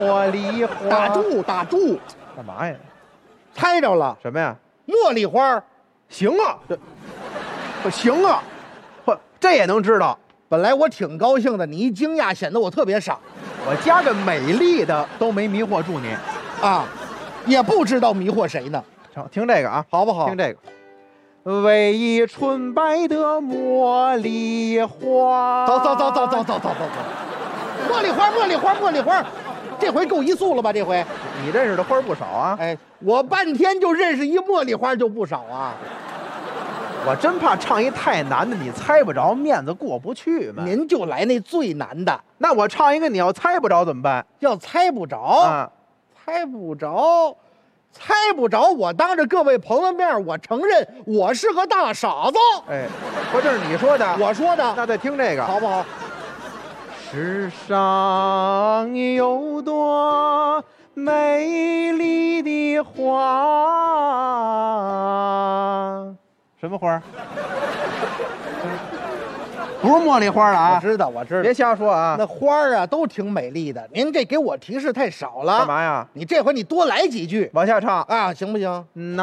茉莉花。 打住，打住， 干嘛呀？ 猜着了， 什么呀？ 茉莉花。 行啊，这行啊，这也能知道？ 本来我挺高兴的，你一惊讶，显得我特别傻我加个美丽的都没迷惑住你。 啊，也不知道迷惑谁呢， 成，听这个啊， 好不好？ 听这个。唯一纯白的茉莉花。 走，茉莉花，茉莉花，茉莉花，这回够一束了吧？这回， 你认识的花不少啊。 哎，我半天就认识一茉莉花就不少啊。 我真怕唱一太难的，你猜不着，面子过不去嘛。 您就来那最难的， 那我唱一个，你要猜不着怎么办？ 要猜不着， 啊， 猜不着，猜不着。我当着各位朋友面，我承认我是个大傻子。 哎，不，这是你说的， 我说的， 那再听这个， 好不好？ 世上有朵美丽的花，什么花？不是茉莉花了啊！ 我知道，我知道。 别瞎说啊！ 那花儿啊都挺美丽的，您这给我提示太少了。 干嘛呀？ 你这回你多来几句往下唱啊，行不行？ 嗯。